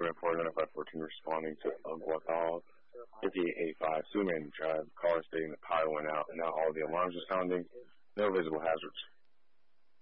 704 9514 responding to Aguatal 5885 Suman Drive. Caller stating the power went out and now all the alarms are sounding. No visible hazards.